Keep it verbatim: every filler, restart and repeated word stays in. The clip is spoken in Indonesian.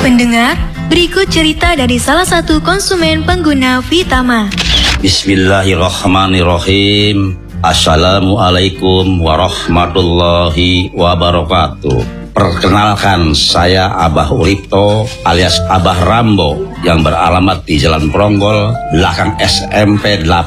Pendengar, berikut cerita dari salah satu konsumen pengguna Vitama. Bismillahirrahmanirrahim. Assalamualaikum warahmatullahi wabarakatuh. Perkenalkan, saya Abah Uripto alias Abah Rambo yang beralamat di Jalan Pronggol, belakang S M P delapan